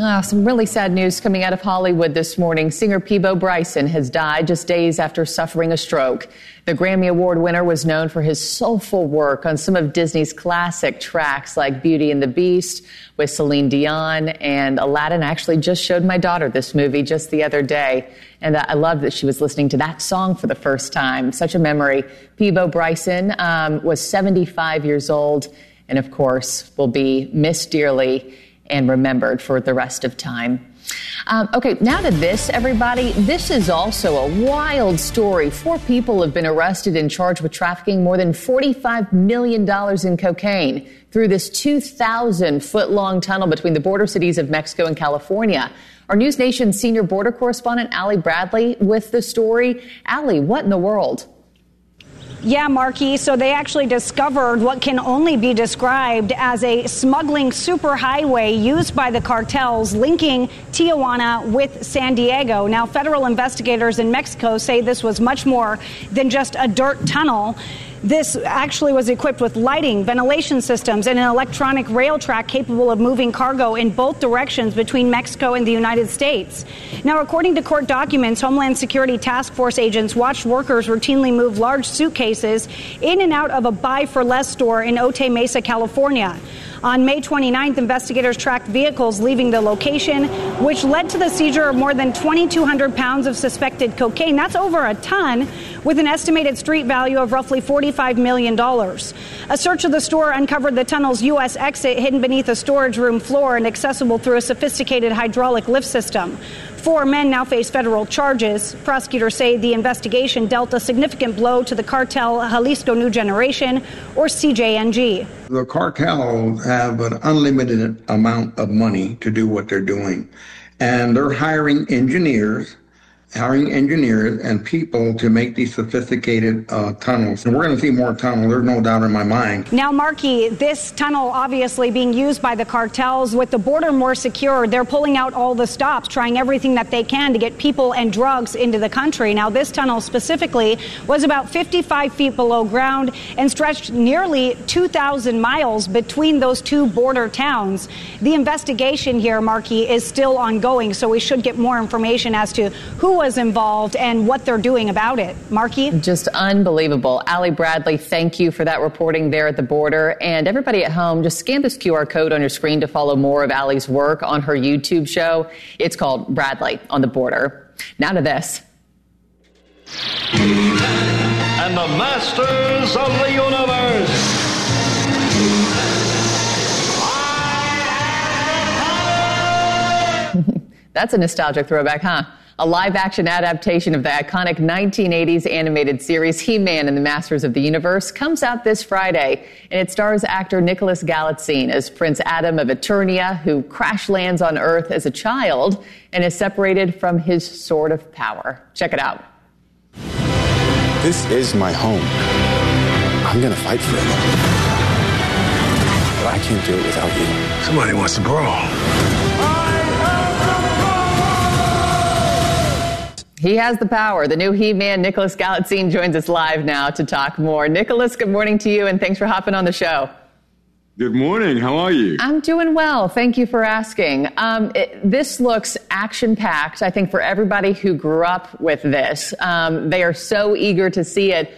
Some really sad news coming out of Hollywood this morning. Singer Peabo Bryson has died just days after suffering a stroke. The Grammy Award winner was known for his soulful work on some of Disney's classic tracks like Beauty and the Beast with Celine Dion and Aladdin. I actually just showed my daughter this movie just the other day, and I love that she was listening to that song for the first time. Such a memory. Peabo Bryson was 75 years old and, of course, will be missed dearly and remembered for the rest of time. Okay, now to this, everybody. This is also a wild story. 4 people have been arrested and charged with trafficking more than $45 million in cocaine through this 2,000-foot-long tunnel between the border cities of Mexico and California. Our News Nation senior border correspondent, Allie Bradley, with the story. Allie, what in the world? Yeah, Marky. So they actually discovered what can only be described as a smuggling superhighway used by the cartels linking Tijuana with San Diego. Now, federal investigators in Mexico say this was much more than just a dirt tunnel. This actually was equipped with lighting, ventilation systems, and an electronic rail track capable of moving cargo in both directions between Mexico and the United States. Now, according to court documents, Homeland Security Task Force agents watched workers routinely move large suitcases in and out of a Buy for Less store in Otay Mesa, California. On May 29th, investigators tracked vehicles leaving the location, which led to the seizure of more than 2,200 pounds of suspected cocaine. That's over a ton, with an estimated street value of roughly $45 million. A search of the store uncovered the tunnel's U.S. exit hidden beneath a storage room floor and accessible through a sophisticated hydraulic lift system. 4 men now face federal charges. Prosecutors say the investigation dealt a significant blow to the cartel Jalisco New Generation, or CJNG. The cartels have an unlimited amount of money to do what they're doing, and they're hiring engineers and people to make these sophisticated tunnels. And we're going to see more tunnels, there's no doubt in my mind. Now, Marky, this tunnel obviously being used by the cartels. With the border more secure, they're pulling out all the stops, trying everything that they can to get people and drugs into the country. Now, this tunnel specifically was about 55 feet below ground and stretched nearly 2,000 miles between those 2 border towns. The investigation here, Marky, is still ongoing, so we should get more information as to who was involved and what they're doing about it. Marky? Just unbelievable. Allie Bradley, thank you for that reporting there at the border. And everybody at home, just scan this QR code on your screen to follow more of Allie's work on her YouTube show. It's called Bradley on the Border. Now to this. And the Masters of the Universe. That's a nostalgic throwback, huh? A live-action adaptation of the iconic 1980s animated series He-Man and the Masters of the Universe comes out this Friday, and it stars actor Nicholas Galitzine as Prince Adam of Eternia, who crash lands on Earth as a child and is separated from his sword of power. Check it out. This is my home. I'm going to fight for it. But I can't do it without you. Somebody wants to brawl. He has the power. The new He-Man, Nicholas Galitzine, joins us live now to talk more. Nicholas, good morning to you, and thanks for hopping on the show. Good morning. How are you? I'm doing well. Thank you for asking. This looks action-packed, I think, for everybody who grew up with this. They are so eager to see it.